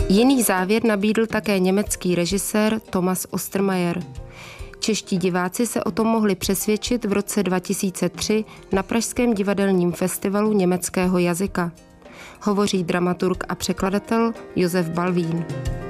Jiný závěr nabídl také německý režisér Thomas Ostermayer. Čeští diváci se o tom mohli přesvědčit v roce 2003 na pražském divadelním festivalu německého jazyka. Hovoří dramaturg a překladatel Josef Balvín.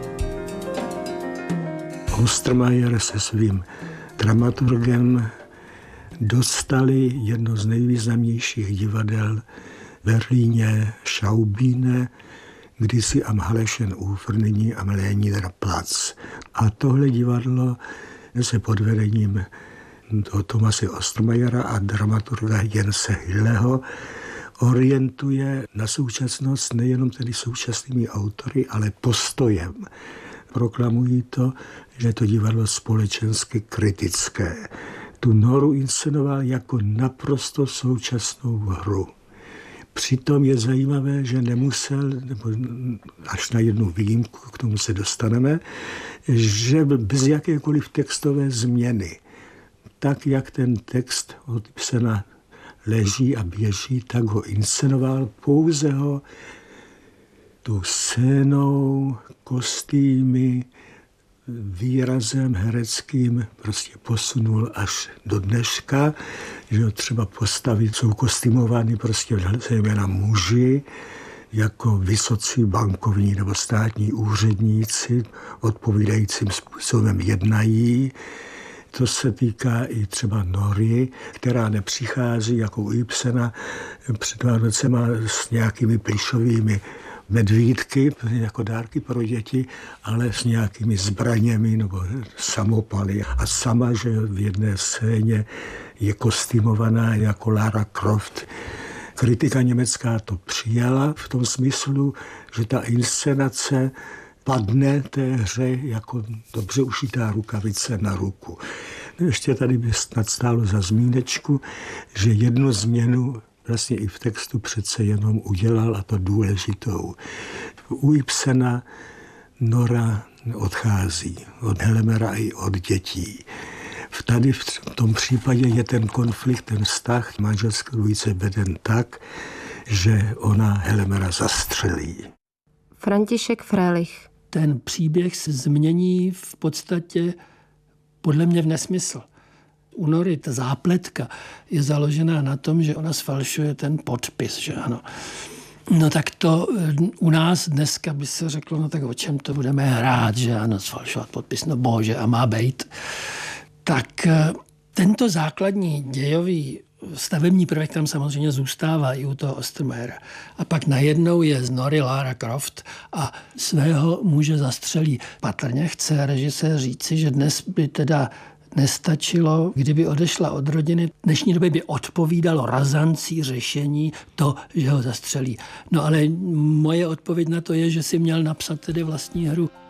Ostermayer se svým dramaturgem dostali jedno z nejvýznamnějších divadel v Berlíně, Schaubühne, kdysi am Halleschen Ufer, nyní am Lenieder Platz. A tohle divadlo se pod vedením Thomase Ostermayera a dramaturga Jense Hilleho orientuje na současnost nejenom tedy současnými autory, ale postojem. Proklamují to, že je to divadlo společensky kritické. Tu Noru inscenoval jako naprosto současnou hru. Přitom je zajímavé, že nemusel, nebo až na jednu výjimku, k tomu se dostaneme, že bez jakékoliv textové změny, tak jak ten text od Ibsena leží a běží, tak ho inscenoval, pouze ho tou scénou, kostýmy, výrazem hereckým prostě posunul až do dneška, že ho třeba postavy jsou kostýmovány prostě zejména muži, jako vysocí bankovní nebo státní úředníci, odpovídajícím způsobem jednají. To se týká i třeba Nory, která nepřichází jako u Ibsena před Vánocema s nějakými plyšovými medvídky, jako dárky pro děti, ale s nějakými zbraněmi nebo samopaly. A sama, že v jedné scéně je kostýmovaná jako Lara Croft. Kritika německá to přijala v tom smyslu, že ta inscenace padne té hře jako dobře ušitá rukavice na ruku. Ještě tady by snad stálo za zmínečku, že jednu změnu vlastně i v textu přece jenom udělal, a to důležitou. U Ibsena Nora odchází od Hellemera i od dětí. Tady v tom případě je ten konflikt, ten vztah manželské dvojice veden tak, že ona Hellemera zastřelí. František Frélich. Ten příběh se změní v podstatě podle mě v nesmysl. U Nory ta zápletka je založená na tom, že ona sfalšuje ten podpis, že ano. No tak to u nás dneska by se řeklo, no tak o čem to budeme hrát, že ano, sfalšovat podpis, no bože, a má bejt. Tak tento základní dějový stavební prvek tam samozřejmě zůstává i u toho Ostermayera. A pak najednou je z Nory Lara Croft a svého muže zastřelí. Patrně chce režisér říci, že dnes by teda nestačilo, kdyby odešla od rodiny. V dnešní době by odpovídalo razancí řešení to, že ho zastřelí. No ale moje odpověď na to je, že si měl napsat tedy vlastní hru.